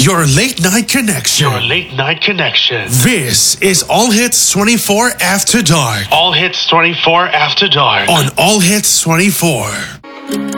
Your late night connection. Your late night connection. This is All Hits 24 After Dark. All Hits 24 After Dark. On All Hits 24.